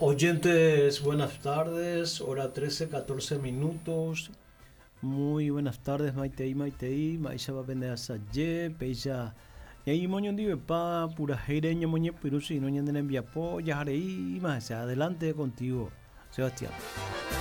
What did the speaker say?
Oyentes, buenas tardes, hora 13, 14 minutos. Muy buenas tardes, Maitei, Maisha Babende Asaye, Peisa. Y ahí moño dive pa, pura heireña moñe pirusi, no ñanden envía po, ya harei más adelante contigo, Sebastián.